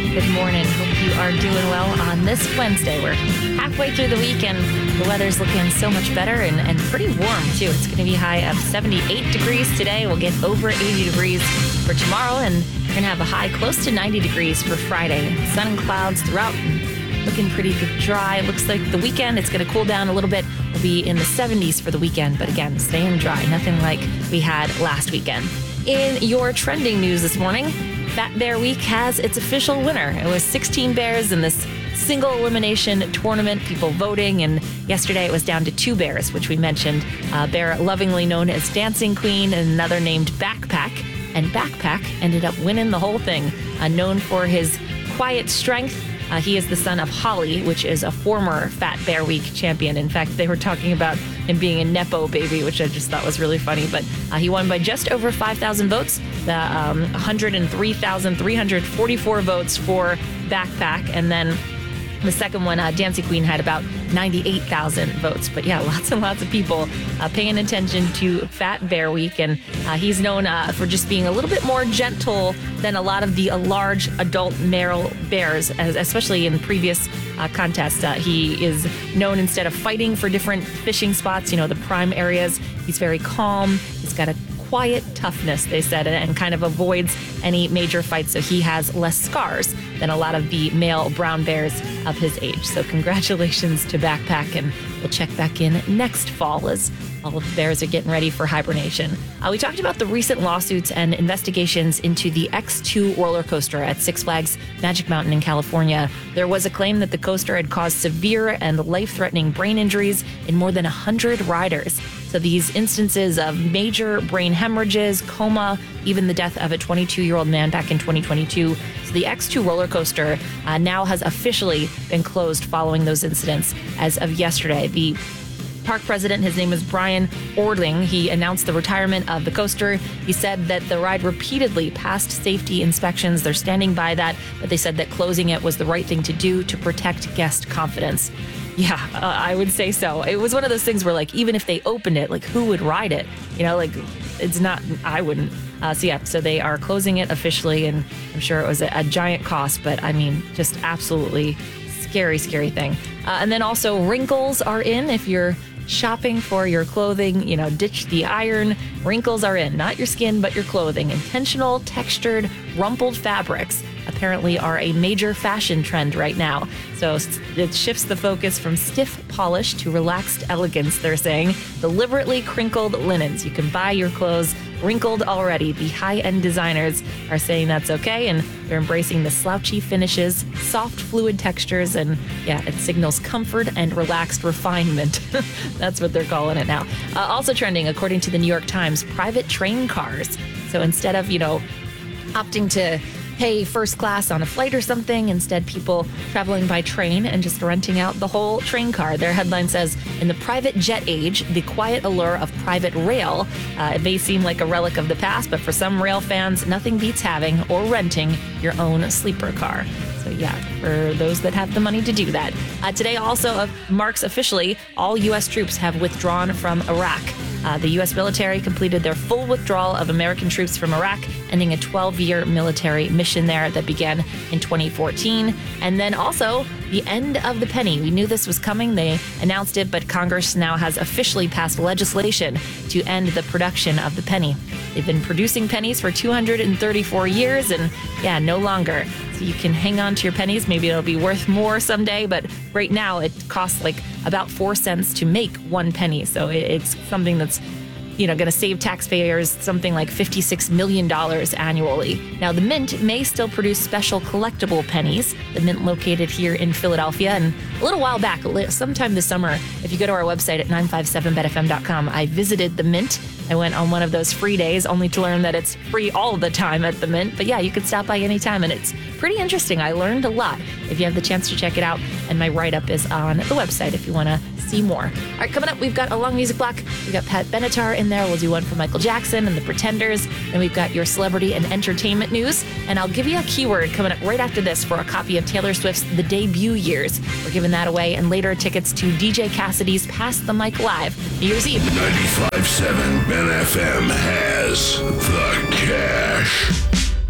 Good morning. Hope you are doing well on this Wednesday. We're halfway through the weekend. The weather's looking so much better and pretty warm, too. It's going to be high of 78 degrees today. We'll get over 80 degrees for tomorrow, and we're going to have a high close to 90 degrees for Friday. Sun and clouds throughout. Looking pretty dry. Looks like the weekend, it's going to cool down a little bit. We'll be in the 70s for the weekend, but again, staying dry. Nothing like we had last weekend. In your trending news this morning, Fat Bear Week has its official winner. It was 16 bears in this single elimination tournament, people voting, and yesterday it was down to 2 bears, which we mentioned. A bear lovingly known as Dancing Queen and another named Backpack. And Backpack ended up winning the whole thing. Known for his quiet strength, he is the son of Holly, which is a former Fat Bear Week champion. In fact, they were talking about him being a Nepo baby, which I just thought was really funny. But he won by just over 5,000 votes, 103,344 votes for Backpack. And then the second one, Dancing Queen, had about 98,000 votes. But yeah, lots and lots of people paying attention to Fat Bear Week. And he's known for just being a little bit more gentle than a lot of the large adult male bears, especially in previous contests. He is known, instead of fighting for different fishing spots, the prime areas, he's very calm. He's got a quiet toughness, they said, and kind of avoids any major fights. So he has less scars than a lot of the male brown bears of his age. So congratulations to Backpack, and we'll check back in next fall as all of the bears are getting ready for hibernation. We talked about the recent lawsuits and investigations into the X2 roller coaster at Six Flags Magic Mountain in California. There was a claim that the coaster had caused severe and life-threatening brain injuries in more than 100 riders. So these instances of major brain hemorrhages, coma, even the death of a 22-year-old man back in 2022. So the X2 roller coaster now has officially been closed following those incidents as of yesterday. The park president, his name is Brian Ordling, he announced the retirement of the coaster. He said that the ride repeatedly passed safety inspections. They're standing by that, but they said that closing it was the right thing to do to protect guest confidence. Yeah, I would say so. It was one of those things where, even if they opened it, who would ride it? It's not, I wouldn't. So they are closing it officially, and I'm sure it was a giant cost, but I mean, just absolutely scary thing. And then also wrinkles are in. If you're shopping for your clothing, ditch the iron. Wrinkles are in, not your skin, but your clothing. Intentional, textured, rumpled fabrics apparently are a major fashion trend right now. So it shifts the focus from stiff polish to relaxed elegance, they're saying. Deliberately crinkled linens. You can buy your clothes wrinkled already. The high-end designers are saying that's okay, and they're embracing the slouchy finishes, soft, fluid textures, and it signals comfort and relaxed refinement. That's what they're calling it now. Also trending, according to the New York Times, private train cars. So instead of, opting to pay first class on a flight or something, instead people traveling by train and just renting out the whole train car. Their headline says, in the private jet age, the quiet allure of private rail. It may seem like a relic of the past, but for some rail fans, nothing beats having or renting your own sleeper car. So for those that have the money to do that. Today also marks officially all U.S. troops have withdrawn from Iraq. The U.S. military completed their full withdrawal of American troops from Iraq, ending a 12-year military mission there that began in 2014. And then also the end of the penny. We knew this was coming. They announced it, but Congress now has officially passed legislation to end the production of the penny. They've been producing pennies for 234 years, and no longer. So you can hang on to your pennies. Maybe it'll be worth more someday, but right now it costs about 4 cents to make 1 penny. So it's something that's going to save taxpayers something like $56 million annually. Now, the Mint may still produce special collectible pennies. The Mint located here in Philadelphia. And a little while back, sometime this summer, if you go to our website at 957betfm.com, I visited the Mint. I went on one of those free days only to learn that it's free all the time at the Mint. But you can stop by anytime, and it's pretty interesting. I learned a lot. If you have the chance to check it out, and my write-up is on the website if you want to see more. All right, coming up, we've got a long music block. We've got Pat Benatar in there. We'll do one for Michael Jackson and the Pretenders. Then we've got your celebrity and entertainment news. And I'll give you a keyword coming up right after this for a copy of Taylor Swift's The Debut Years. We're giving that away. And later, tickets to DJ Cassidy's Pass the Mic Live, New Year's Eve. 95.7 FM has the cash.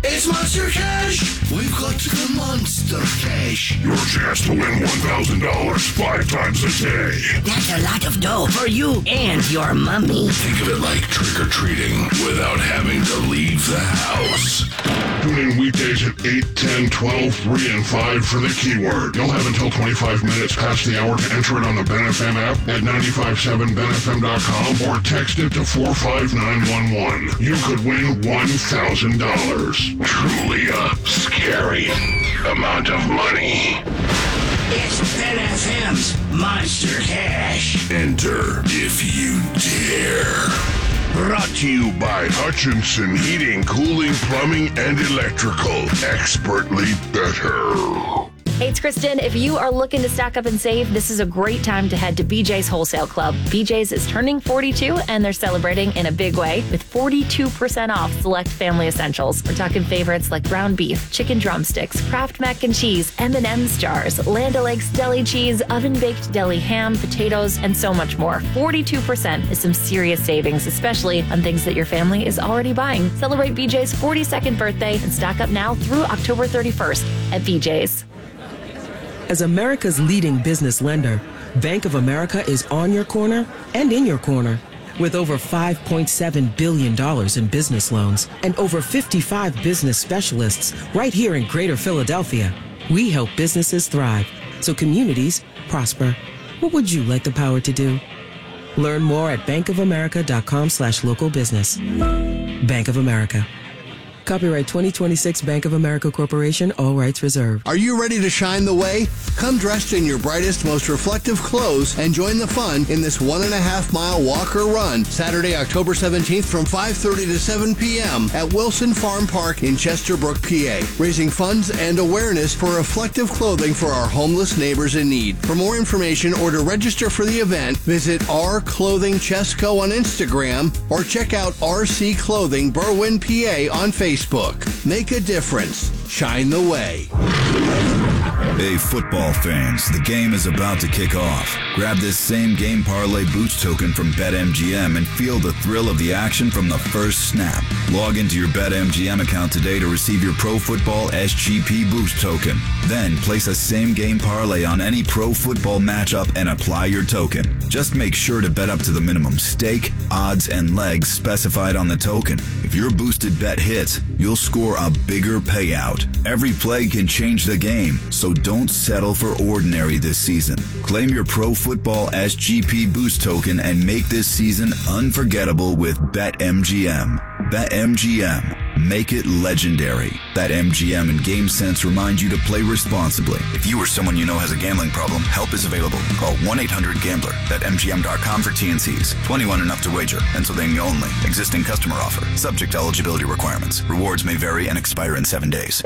It's Monster Cash. We've got the Monster Cash. Your chance to win $1,000 5 times a day. That's a lot of dough for you and your mummy. Think of it like trick-or-treating without having to leave the house. Tune in weekdays at 8, 10, 12, 3, and 5 for the keyword. You'll have until 25 minutes past the hour to enter it on the BenFM app at 957benfm.com or text it to 45911. You could win $1,000. Truly a scary amount of money. It's BenFM's Monster Cash. Enter if you dare. Brought to you by Hutchinson Heating, Cooling, Plumbing, and Electrical. Expertly better. Hey, it's Kristen. If you are looking to stock up and save, this is a great time to head to BJ's Wholesale Club. BJ's is turning 42, and they're celebrating in a big way with 42% off select family essentials. We're talking favorites like ground beef, chicken drumsticks, Kraft mac and cheese, M&M's jars, Land O'Lakes deli cheese, oven-baked deli ham, potatoes, and so much more. 42% is some serious savings, especially on things that your family is already buying. Celebrate BJ's 42nd birthday and stock up now through October 31st at BJ's. As America's leading business lender, Bank of America is on your corner and in your corner. With over $5.7 billion in business loans and over 55 business specialists right here in Greater Philadelphia, we help businesses thrive so communities prosper. What would you like the power to do? Learn more at bankofamerica.com/local business. Bank of America. Copyright 2026 Bank of America Corporation, all rights reserved. Are you ready to shine the way? Come dressed in your brightest, most reflective clothes and join the fun in this 1.5-mile walk or run Saturday, October 17th from 5:30 to 7 p.m. at Wilson Farm Park in Chesterbrook, PA, raising funds and awareness for reflective clothing for our homeless neighbors in need. For more information or to register for the event, visit R Clothing Chesco on Instagram or check out RC Clothing Berwyn, PA on Facebook. Make a difference. Shine the way. Hey, football fans, the game is about to kick off. Grab this same game parlay boost token from BetMGM and feel the thrill of the action from the first snap. Log into your BetMGM account today to receive your Pro Football SGP boost token. Then place a same game parlay on any pro football matchup and apply your token. Just make sure to bet up to the minimum stake, odds, and legs specified on the token. If your boosted bet hits, you'll score a bigger payout. Every play can change the game, so don't settle for ordinary this season. Claim your Pro Football SGP boost token and make this season unforgettable with BetMGM. BetMGM. Make it legendary. BetMGM and GameSense remind you to play responsibly. If you or someone you know has a gambling problem, help is available. Call 1-800-GAMBLER. BetMGM.com for T&Cs. 21 and up to wager. Pennsylvania only. Existing customer offer. Subject to eligibility requirements. Rewards may vary and expire in 7 days.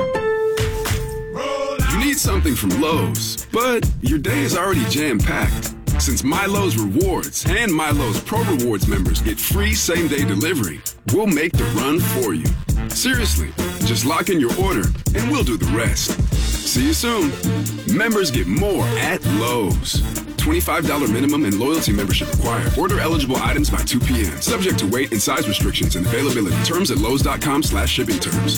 You need something from Lowe's, but your day is already jam-packed. Since MyLowe's Rewards and MyLowe's Pro Rewards members get free same-day delivery, we'll make the run for you. Seriously, just lock in your order and we'll do the rest. See you soon. Members get more at Lowe's. $25 minimum and loyalty membership required. Order eligible items by 2 p.m. Subject to weight and size restrictions and availability. Terms at lowes.com/shipping terms.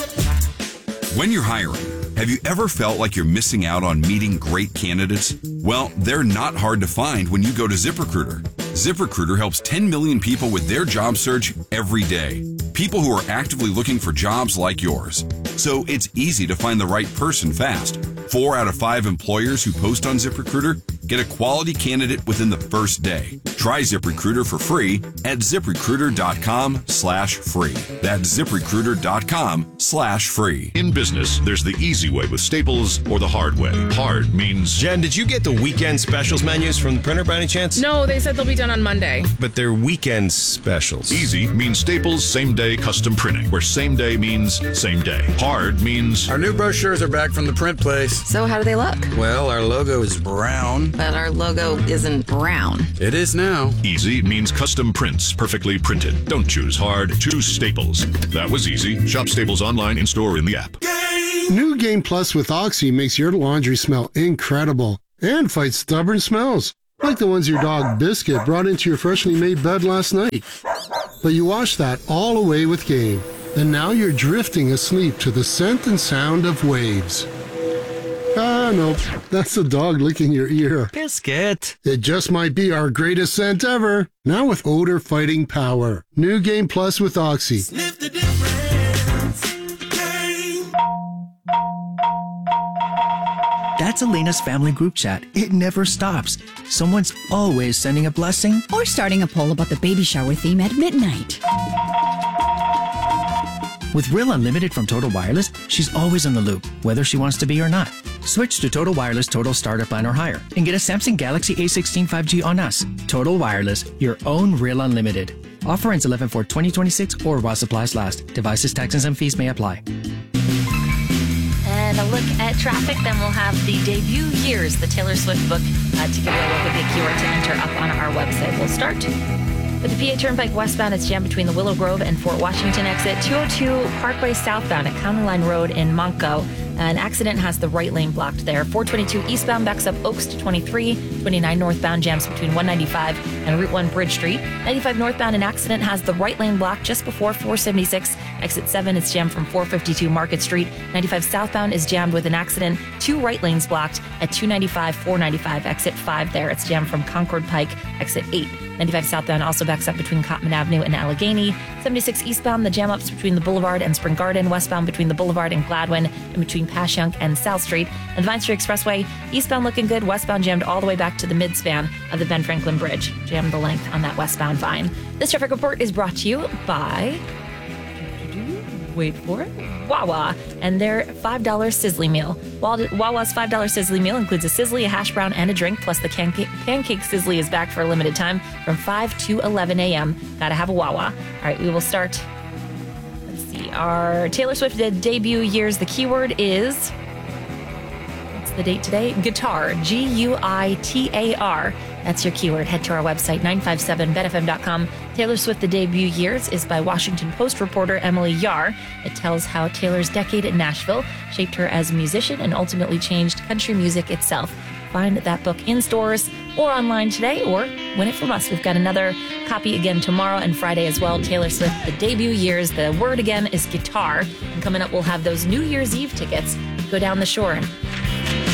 When you're hiring, have you ever felt like you're missing out on meeting great candidates? Well, they're not hard to find when you go to ZipRecruiter. ZipRecruiter helps 10 million people with their job search every day. People who are actively looking for jobs like yours. So it's easy to find the right person fast. 4 out of 5 employers who post on ZipRecruiter get a quality candidate within the first day. Try ZipRecruiter for free at ZipRecruiter.com/free. That's ZipRecruiter.com/free. In business, there's the easy way with Staples or the hard way. Hard means... Jen, did you get the weekend specials menus from the printer by any chance? No, they said they'll be done on Monday. But they're weekend specials. Easy means Staples same-day custom printing, where same day means same day. Hard means... Our new brochures are back from the print place. So how do they look? Well, our logo is brown. But our logo isn't brown. It is now. Easy means custom prints, perfectly printed. Don't choose hard, choose Staples. That was easy. Shop Staples online, in-store, in the app. New Game Plus with Oxy makes your laundry smell incredible and fights stubborn smells, like the ones your dog Biscuit brought into your freshly made bed last night. But you wash that all away with Game. And now you're drifting asleep to the scent and sound of waves. Ah, no, that's the dog licking your ear. Biscuit. It just might be our greatest scent ever. Now with odor fighting power. New Game Plus with Oxy. Sniff the difference. Game. That's Elena's family group chat. It never stops. Someone's always sending a blessing or starting a poll about the baby shower theme at midnight. With Real Unlimited from Total Wireless, she's always in the loop, whether she wants to be or not. Switch to Total Wireless Total Starter Plan or higher and get a Samsung Galaxy A16 5G on us. Total Wireless, your own Real Unlimited. Offer ends 11/4/2026 or while supplies last. Devices, taxes, and fees may apply. And a look at traffic, then we'll have the debut years, the Taylor Swift book, to give you a look at the keyword to enter up on our website. We'll start with the PA Turnpike westbound. It's jammed between the Willow Grove and Fort Washington exit. 202 Parkway southbound at County Line Road in Monco. An accident has the right lane blocked there. 422 eastbound backs up Oaks to 23. 29 northbound jams between 195 and Route 1 Bridge Street. 95 northbound, an accident has the right lane blocked just before 476. Exit 7 is jammed from 452 Market Street. 95 southbound is jammed with an accident. 2 right lanes blocked at 295, 495. Exit 5 there. It's jammed from Concord Pike. Exit 8. 95 southbound also backs up between Cottman Avenue and Allegheny. 76 eastbound, the jam-ups between the Boulevard and Spring Garden. Westbound between the Boulevard and Gladwin, and between Passyunk and South Street. And the Vine Street Expressway, eastbound looking good. Westbound jammed all the way back to the mid-span of the Ben Franklin Bridge. Jammed the length on that westbound Vine. This traffic report is brought to you by... wait for it, Wawa, and their $5 Sizzly Meal. Wawa's $5 Sizzly Meal includes a Sizzly, a hash brown, and a drink, plus the Pancake Sizzly is back for a limited time from 5 to 11 a.m. Gotta have a Wawa. All right, we will start. Let's see, our Taylor Swift debut years. The keyword is, what's the date today? Guitar, Guitar. That's your keyword. Head to our website, 957betfm.com. Taylor Swift, the debut years, is by Washington Post reporter Emily Yar. It tells how Taylor's decade at Nashville shaped her as a musician and ultimately changed country music itself. Find that book in stores or online today, or win it from us. We've got another copy again tomorrow and Friday as well. Taylor Swift, the debut years. The word again is guitar. And coming up, we'll have those New Year's Eve tickets. Go down the shore and